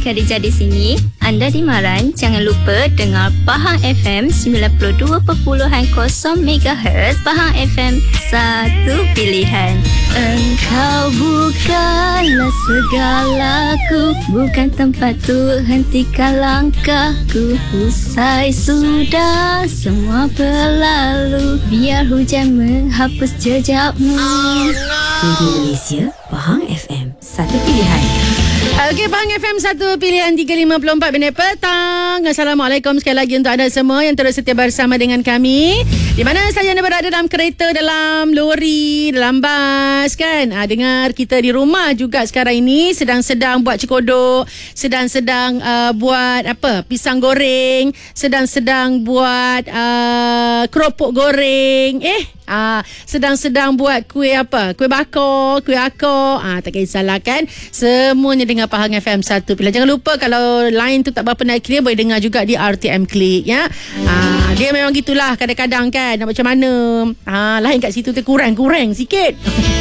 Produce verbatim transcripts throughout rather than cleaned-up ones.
Khadijah di sini. Anda di Maran, jangan lupa dengar Pahang F M sembilan puluh dua perpuluhan kosong megahertz. Pahang F M, satu pilihan. Engkau bukanlah segalaku, bukan tempat tu hentikan langkahku. Usai sudah semua berlalu, biar hujan menghapus jejakmu. Oh, no. Radio Malaysia, Pahang F M, satu pilihan. Okey, Pahang F M satu pilihan tiga lima empat minit petang. Assalamualaikum sekali lagi untuk anda semua yang terus setia bersama dengan kami. Di mana saja anda berada, dalam kereta, dalam lori, dalam bas kan. Ha, dengar kita di rumah juga sekarang ini sedang-sedang buat cekodok, sedang-sedang uh, buat apa? Pisang goreng, sedang-sedang buat uh, keropok goreng. Eh, uh, sedang-sedang buat kuih apa? Kuih bakar, kuih akar. Ah, tak kisahlah kan. Semuanya dengar Pahang F M satu pilihan. Jangan lupa kalau line tu tak berapa nak clear, boleh dengar juga di R T M Click ya. Ah, dia memang gitulah kadang-kadang kan. Nak macam mana? Ah, lain kat situ tu kurang-kurang sikit.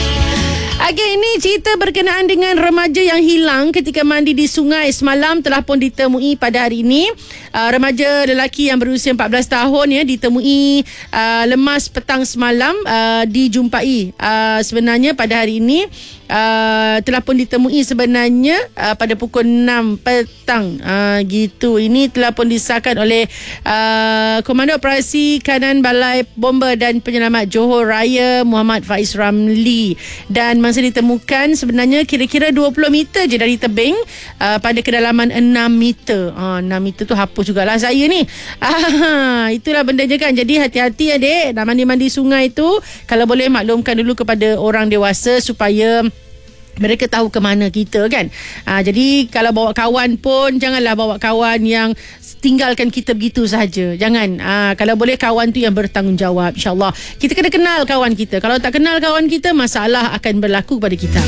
Okey, ini cerita berkenaan dengan remaja yang hilang ketika mandi di sungai semalam telah pun ditemui pada hari ini. Uh, remaja lelaki yang berusia empat belas tahun ya ditemui uh, lemas petang semalam, uh, dijumpai uh, sebenarnya pada hari ini. Uh, telah pun ditemui sebenarnya uh, pada pukul enam petang uh, gitu. Ini telah pun disahkan oleh uh, Komando Operasi Kanan Balai Bomba dan Penyelamat Johor Raya Muhammad Faiz Ramli. Dan masa ditemukan sebenarnya kira-kira dua puluh meter je dari tebing uh, pada kedalaman enam meter. uh, enam meter tu hapus jugalah saya ni. uh, Itulah bendanya kan. Jadi hati-hati adik, nak mandi-mandi sungai tu, kalau boleh maklumkan dulu kepada orang dewasa supaya mereka tahu ke mana kita kan. Ha, jadi kalau bawa kawan pun janganlah bawa kawan yang tinggalkan kita begitu sahaja. Jangan. Ha, kalau boleh kawan tu yang bertanggungjawab, insyaAllah. Kita kena kenal kawan kita. Kalau tak kenal kawan kita, masalah akan berlaku kepada kita.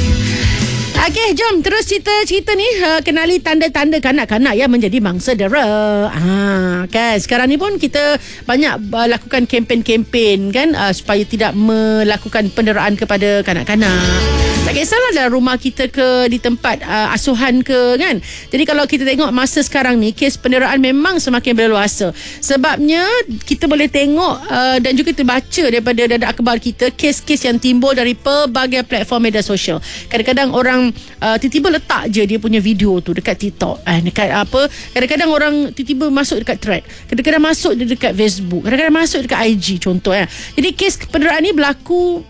Okey, jom terus cerita-cerita ni. Uh, kenali tanda-tanda kanak-kanak yang menjadi mangsa dera. Ha, kan sekarang ni pun kita banyak uh, lakukan kempen-kempen kan, uh, supaya tidak melakukan penderaan kepada kanak-kanak. Tak kisahlah dalam rumah kita ke, di tempat uh, asuhan ke kan. Jadi kalau kita tengok masa sekarang ni, kes penderaan memang semakin berluasa. Sebabnya kita boleh tengok uh, dan juga kita baca daripada dada akhbar kita, kes-kes yang timbul dari pelbagai platform media sosial. Kadang-kadang orang uh, tiba-tiba letak je dia punya video tu dekat TikTok, eh, dekat apa. Kadang-kadang orang tiba-tiba masuk dekat thread, kadang-kadang masuk dia dekat Facebook, kadang-kadang masuk dekat I G contoh ya. Jadi kes penderaan ni berlaku.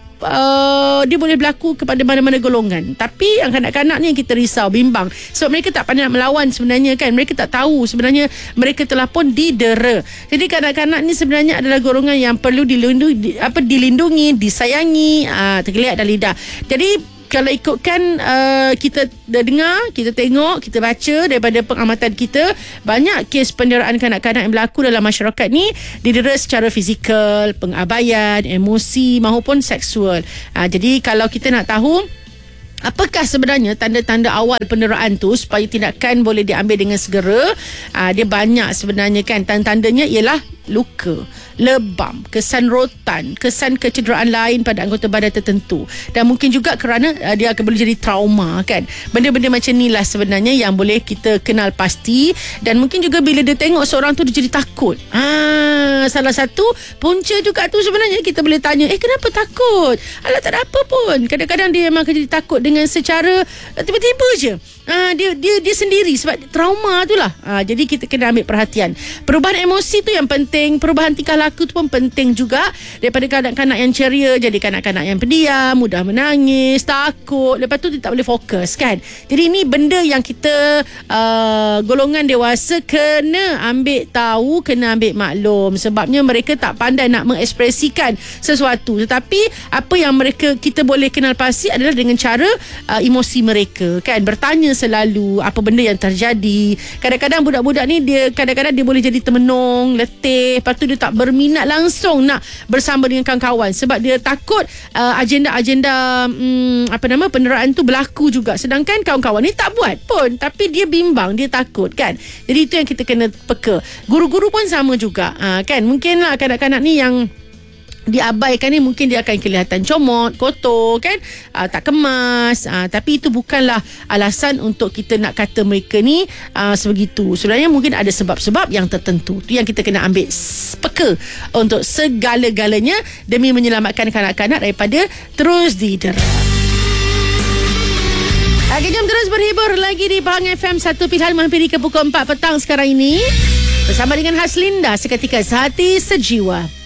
Uh, dia boleh berlaku kepada mana-mana golongan. Tapi yang kanak-kanak ni yang kita risau, bimbang. Sebab mereka tak pandai nak melawan sebenarnya kan. Mereka tak tahu sebenarnya mereka telah pun didera. Jadi kanak-kanak ni sebenarnya adalah golongan yang perlu dilindungi, apa, dilindungi, disayangi, uh, tergeliat dan lidah. Jadi kalau ikutkan uh, kita dah dengar, kita tengok, kita baca daripada pengamatan kita, banyak kes penderaan kanak-kanak yang berlaku dalam masyarakat ni didera secara fizikal, pengabaian, emosi maupun seksual. Uh, jadi kalau kita nak tahu apakah sebenarnya tanda-tanda awal penderaan tu supaya tindakan boleh diambil dengan segera, aa, dia banyak sebenarnya kan. Tanda-tandanya ialah luka, lebam, kesan rotan, kesan kecederaan lain pada anggota badan tertentu, dan mungkin juga kerana uh, dia akan boleh jadi trauma kan. Benda-benda macam ni lah sebenarnya yang boleh kita kenal pasti. Dan mungkin juga bila dia tengok seorang tu, dia jadi takut. Ah, salah satu punca juga tu sebenarnya kita boleh tanya, eh kenapa takut? Alah tak ada apa pun. Kadang-kadang dia memang akan jadi takut dengan secara uh, tiba-tiba je. Ah, dia dia dia sendiri sebab trauma tu lah. Ah, jadi kita kena ambil perhatian. Perubahan emosi tu yang penting, perubahan tingkah laku tu pun penting juga. Daripada kanak-kanak yang ceria jadi kanak-kanak yang pendiam, mudah menangis, takut, lepas tu dia tak boleh fokus kan. Jadi ini benda yang kita uh, golongan dewasa kena ambil tahu, kena ambil maklum. Sebabnya mereka tak pandai nak mengekspresikan sesuatu. Tetapi apa yang mereka kita boleh kenal pasti adalah dengan cara uh, emosi mereka kan. Bertanya selalu apa benda yang terjadi. Kadang-kadang budak-budak ni dia kadang-kadang dia boleh jadi termenung, letih, lepas tu dia tak berminat langsung nak bersama dengan kawan-kawan sebab dia takut uh, agenda-agenda um, apa nama penderaan tu berlaku juga. Sedangkan kawan-kawan ni tak buat pun, tapi dia bimbang, dia takut kan. Jadi itu yang kita kena peka. Guru-guru pun sama juga uh, kan. Mungkinlah kanak-kanak ni yang diabaikan ni, mungkin dia akan kelihatan comot, kotor kan, uh, tak kemas, uh, tapi itu bukanlah alasan untuk kita nak kata mereka ni uh, sebegitu. Sebenarnya mungkin ada sebab-sebab yang tertentu. Tu yang kita kena ambil peka untuk segala-galanya demi menyelamatkan kanak-kanak daripada terus didera. Okay, jom terus berhibur lagi di Pahang F M. Satu pilihan menghampiri ke pukul empat petang sekarang ini bersama dengan Haslinda, seketika sehati sejiwa.